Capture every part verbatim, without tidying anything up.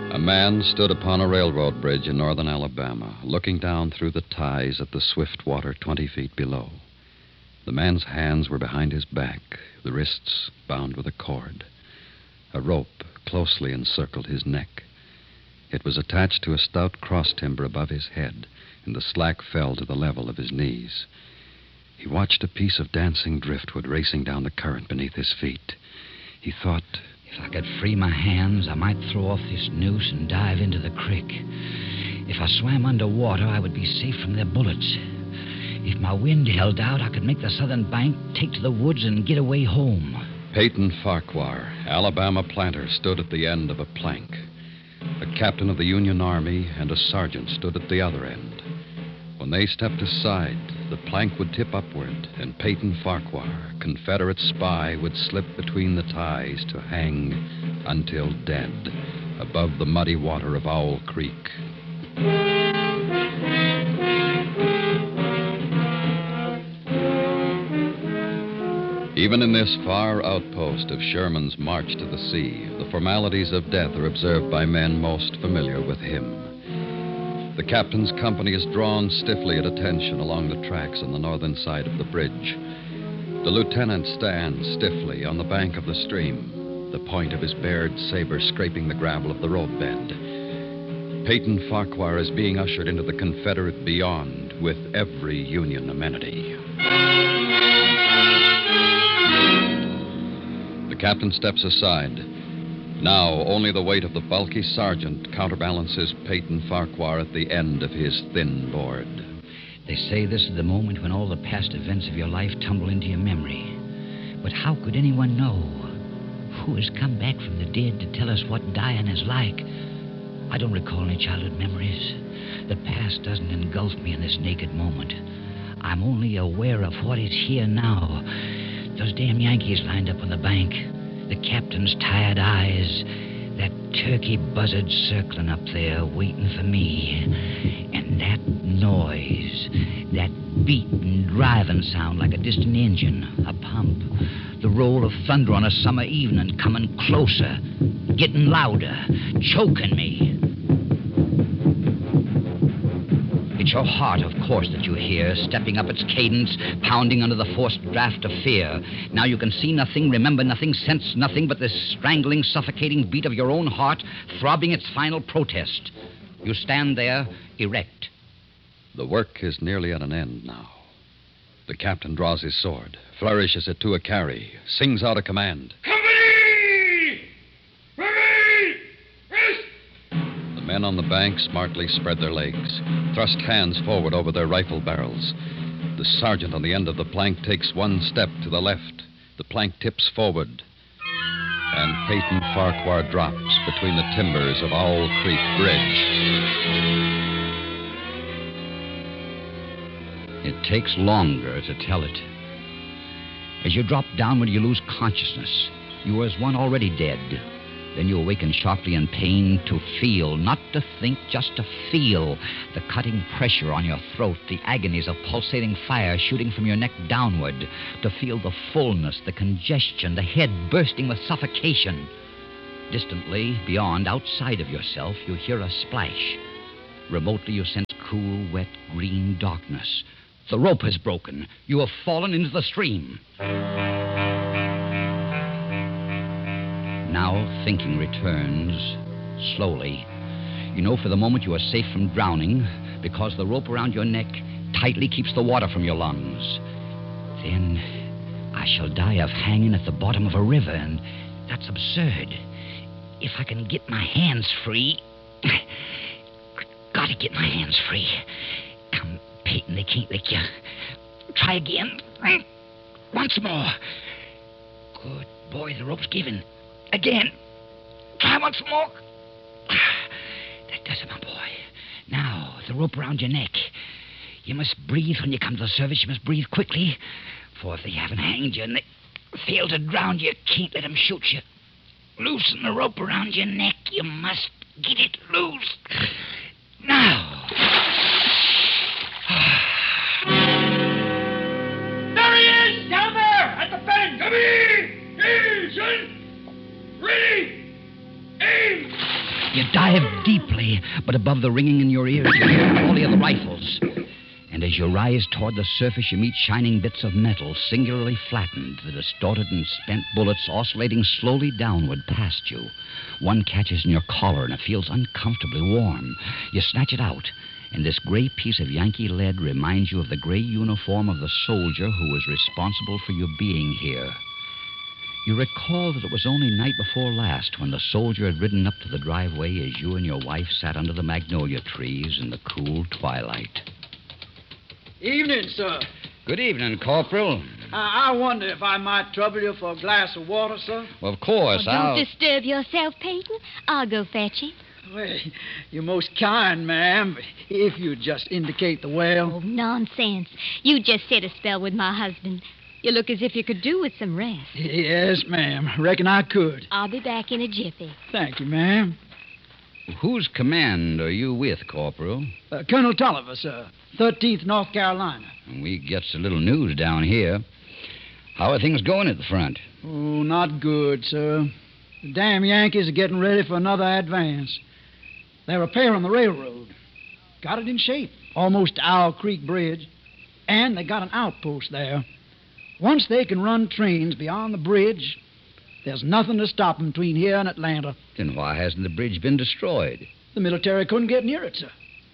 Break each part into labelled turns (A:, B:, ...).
A: A man stood upon a railroad bridge in northern Alabama, looking down through the ties at the swift water twenty feet below. The man's hands were behind his back, the wrists bound with a cord. A rope closely encircled his neck. It was attached to a stout cross timber above his head, and the slack fell to the level of his knees. He watched a piece of dancing driftwood racing down the current beneath his feet. He thought,
B: if I could free my hands, I might throw off this noose and dive into the creek. If I swam underwater, I would be safe from their bullets. If my wind held out, I could make the southern bank, take to the woods, and get away home.
A: Peyton Farquhar, Alabama planter, stood at the end of a plank. A captain of the Union Army and a sergeant stood at the other end. When they stepped aside, the plank would tip upward, and Peyton Farquhar, Confederate spy, would slip between the ties to hang until dead above the muddy water of Owl Creek. Even in this far outpost of Sherman's march to the sea, the formalities of death are observed by men most familiar with him. The captain's company is drawn stiffly at attention along the tracks on the northern side of the bridge. The lieutenant stands stiffly on the bank of the stream, the point of his bared saber scraping the gravel of the roadbed. Peyton Farquhar is being ushered into the Confederate beyond with every Union amenity. The captain steps aside. Now, only the weight of the bulky sergeant counterbalances Peyton Farquhar at the end of his thin board.
B: They say this is the moment when all the past events of your life tumble into your memory. But how could anyone know? Who has come back from the dead to tell us what dying is like? I don't recall any childhood memories. The past doesn't engulf me in this naked moment. I'm only aware of what is here now. Those damn Yankees lined up on the bank. The captain's tired eyes. That turkey buzzard circling up there waiting for me. And that noise. That beating, driving sound like a distant engine. A pump. The roll of thunder on a summer evening coming closer. Getting louder. Choking me. It's your heart, of course, that you hear, stepping up its cadence, pounding under the forced draft of fear. Now you can see nothing, remember nothing, sense nothing but this strangling, suffocating beat of your own heart, throbbing its final protest. You stand there, erect.
A: The work is nearly at an end now. The captain draws his sword, flourishes it to a carry, sings out a command.
C: Company! Ready! Rest!
A: The men on the bank smartly spread their legs, thrust hands forward over their rifle barrels. The sergeant on the end of the plank takes one step to the left. The plank tips forward, and Peyton Farquhar drops between the timbers of Owl Creek Bridge.
B: It takes longer to tell it. As you drop downward, you lose consciousness. You are as one already dead. Then you awaken sharply in pain to feel, not to think, just to feel the cutting pressure on your throat, the agonies of pulsating fire shooting from your neck downward, to feel the fullness, the congestion, the head bursting with suffocation. Distantly, beyond, outside of yourself, you hear a splash. Remotely, you sense cool, wet, green darkness. The rope has broken. You have fallen into the stream. Now thinking returns, slowly. You know for the moment you are safe from drowning because the rope around your neck tightly keeps the water from your lungs. Then I shall die of hanging at the bottom of a river, and that's absurd. If I can get my hands free... Gotta get my hands free. Come, Peyton, they can't lick you. Try again. Once more. Good boy, the rope's given. Again. Try once more. That does it, my boy. Now, the rope around your neck. You must breathe when you come to the service. You must breathe quickly. For if they haven't hanged you and they fail to drown you, you can't let them shoot you. Loosen the rope around your neck. You must get it loose. Now.
C: There he is! Down there! At the bend! Come in! Attention! Ready! Aim!
B: You dive deeply, but above the ringing in your ears, you hear the volley of the rifles. And as you rise toward the surface, you meet shining bits of metal, singularly flattened, the distorted and spent bullets oscillating slowly downward past you. One catches in your collar, and it feels uncomfortably warm. You snatch it out, and this gray piece of Yankee lead reminds you of the gray uniform of the soldier who was responsible for your being here. You recall that it was only night before last when the soldier had ridden up to the driveway as you and your wife sat under the magnolia trees in the cool twilight.
D: Evening, sir.
B: Good evening, Corporal.
D: Uh, I wonder if I might trouble you for a glass of water, sir?
B: Well, of course,
E: Oh,
B: I'll...
E: don't disturb yourself, Peyton. I'll go fetch it.
D: Well, you're most kind, ma'am. If you'd just indicate the well.
E: Oh, nonsense. You just sit a spell with my husband. You look as if you could do with some rest.
D: Yes, ma'am. Reckon I could.
E: I'll be back in a jiffy.
D: Thank you, ma'am.
B: Whose command are you with, Corporal?
D: Uh, Colonel Tolliver, sir. thirteenth North Carolina.
B: We gets a little news down here. How are things going at the front?
D: Oh, not good, sir. The damn Yankees are getting ready for another advance. They're repairing the railroad. Got it in shape, almost to Owl Creek Bridge. And they got an outpost there. Once they can run trains beyond the bridge, there's nothing to stop them between here and Atlanta.
B: Then why hasn't the bridge been destroyed?
D: The military couldn't get near it, sir.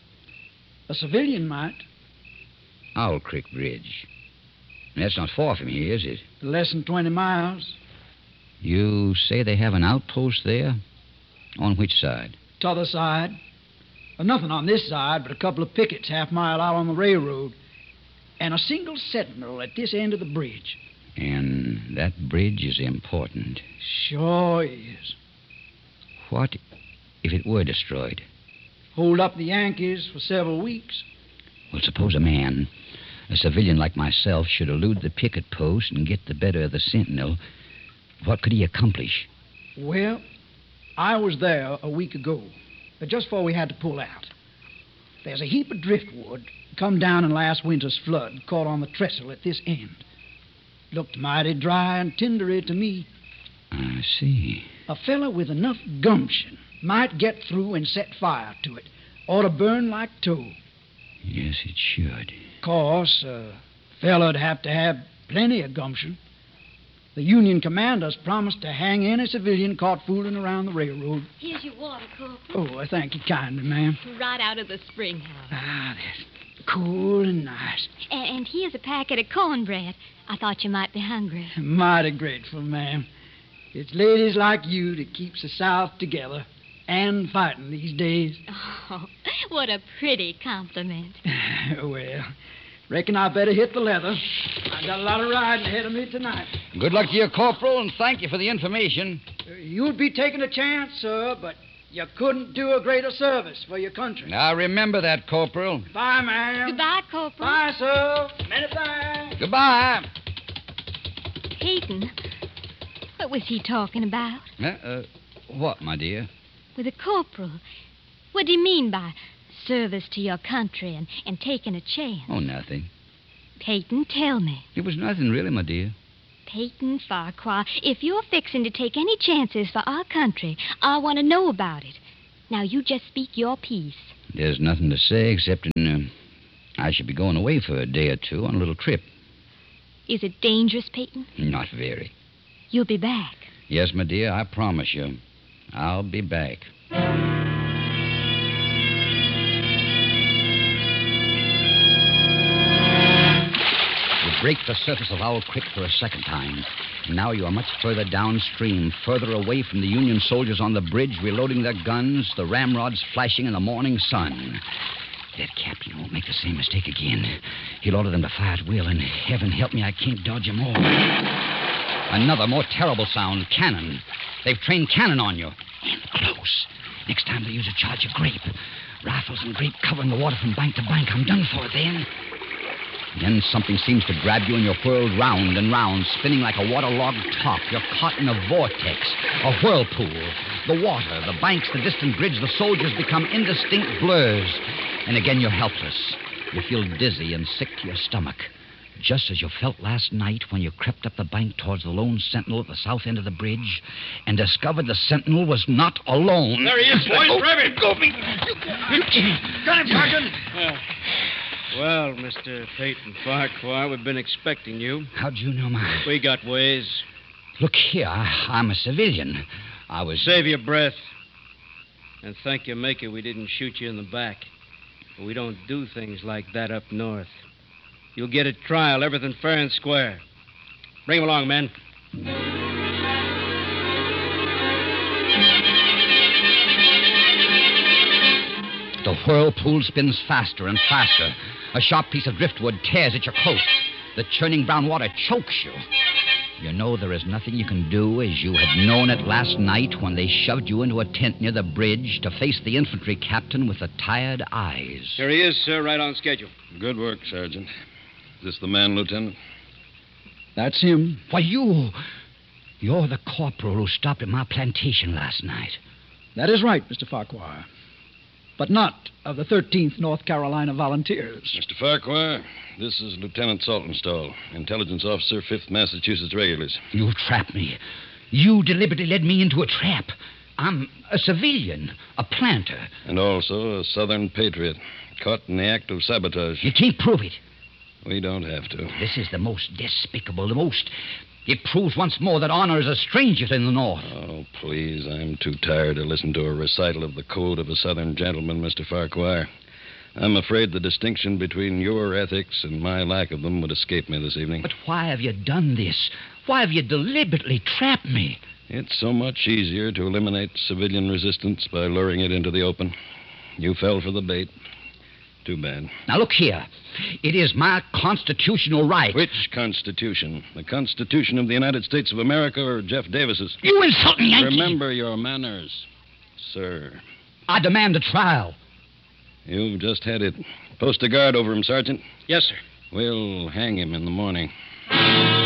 D: A civilian might.
B: Owl Creek Bridge. That's not far from here, is it?
D: Less than twenty miles.
B: You say they have an outpost there? On which side?
D: T'other side. Well, nothing on this side but a couple of pickets half mile out on the railroad. And a single sentinel at this end of the bridge.
B: And that bridge is important.
D: Sure is.
B: What if it were destroyed?
D: Hold up the Yankees for several weeks.
B: Well, suppose a man, a civilian like myself, should elude the picket post and get the better of the sentinel. What could he accomplish?
D: Well, I was there a week ago, but just before we had to pull out. There's a heap of driftwood come down in last winter's flood, caught on the trestle at this end. Looked mighty dry and tindery to me.
B: I see.
D: A fella with enough gumption might get through and set fire to it. Ought to burn like tow.
B: Yes, it should.
D: Course, a fella'd have to have plenty of gumption. The Union commanders promised to hang any civilian caught fooling around the railroad.
E: Here's your water, Corporal.
D: Oh, I thank you kindly, ma'am.
E: Right out of the spring house.
D: Ah, that's cool and nice.
E: And, and here's a packet of cornbread. I thought you might be hungry.
D: Mighty grateful, ma'am. It's ladies like you that keeps the South together and fighting these days.
E: Oh, what a pretty compliment.
D: Well, reckon I better hit the leather. I got a lot of riding ahead of me tonight.
B: Good luck to you, Corporal, and thank you for the information.
D: Uh, You'd be taking a chance, sir, but you couldn't do a greater service for your country.
B: Now, remember that, Corporal.
D: Bye, ma'am.
E: Goodbye, Corporal.
D: Bye, sir. Many thanks.
B: Goodbye.
E: Peyton, what was he talking about?
B: Uh, uh, what, my dear?
E: With a corporal. What do you mean by service to your country and, and taking a chance?
B: Oh, nothing.
E: Peyton, tell me.
B: It was nothing, really, my dear.
E: Peyton Farquhar, if you're fixing to take any chances for our country, I want to know about it. Now, you just speak your piece.
B: There's nothing to say except in, uh, I should be going away for a day or two on a little trip.
E: Is it dangerous, Peyton?
B: Not very.
E: You'll be back.
B: Yes, my dear, I promise you. I'll be back. You break the surface of Owl Creek for a second time. Now you are much further downstream, further away from the Union soldiers on the bridge, reloading their guns, the ramrods flashing in the morning sun. That captain won't make the same mistake again. He'll order them to fire at will, and heaven help me, I can't dodge them all. Another more terrible sound, cannon. They've trained cannon on you. And close. Next time they use a charge of grape. Rifles and grape covering the water from bank to bank. I'm done for then. Then something seems to grab you and you're whirled round and round, spinning like a waterlogged top. You're caught in a vortex, a whirlpool. The water, the banks, the distant bridge, the soldiers become indistinct blurs. And again you're helpless. You feel dizzy and sick to your stomach. Just as you felt last night when you crept up the bank towards the lone sentinel at the south end of the bridge and discovered the sentinel was not alone.
C: There he is, boys.
B: Oh,
C: Grab him.
B: go me.
C: Got him, Sergeant.
F: Uh, well, Mister Peyton Farquhar, we've been expecting you.
B: How'd you know my...
F: We got ways.
B: Look here, I, I'm a civilian. I was...
F: Save your breath. And thank your maker we didn't shoot you in the back. We don't do things like that up north. You'll get a trial, everything fair and square. Bring him along, men.
B: The whirlpool spins faster and faster. A sharp piece of driftwood tears at your coat. The churning brown water chokes you. You know there is nothing you can do as you had known it last night when they shoved you into a tent near the bridge to face the infantry captain with the tired eyes.
F: Here he is, sir, right on schedule.
A: Good work, Sergeant. Is this the man, Lieutenant?
D: That's him.
B: Why, you... You're the corporal who stopped at my plantation last night.
D: That is right, Mister Farquhar. But not of the thirteenth North Carolina Volunteers.
A: Mister Farquhar, this is Lieutenant Saltonstall, intelligence officer, fifth Massachusetts Regulars.
B: You trapped me. You deliberately led me into a trap. I'm a civilian, a planter.
A: And also a Southern patriot, caught in the act of sabotage.
B: You can't prove it.
A: We don't have to.
B: This is the most despicable, the most... It proves once more that honor is a stranger in the North.
A: Oh, please, I'm too tired to listen to a recital of the code of a Southern gentleman, Mister Farquhar. I'm afraid the distinction between your ethics and my lack of them would escape me this evening.
B: But why have you done this? Why have you deliberately trapped me?
A: It's so much easier to eliminate civilian resistance by luring it into the open. You fell for the bait. Too bad.
B: Now, look here. It is my constitutional right.
A: Which Constitution? The Constitution of the United States of America or Jeff Davis's?
B: You insult me, Yankee.
A: Remember your manners, sir.
B: I demand a trial.
A: You've just had it. Post a guard over him, Sergeant.
F: Yes, sir.
A: We'll hang him in the morning.